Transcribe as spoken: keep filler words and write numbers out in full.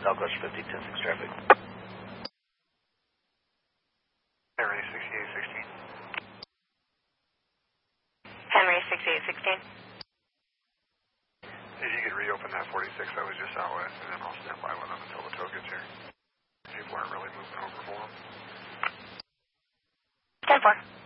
Southwest fifty, ten six traffic. Henry sixty-eight sixteen. Henry sixty-eight sixteen. If you could reopen that forty-six I was just out with, and then I'll stand by with them until the tow gets here. People aren't really moving over for them. ten four.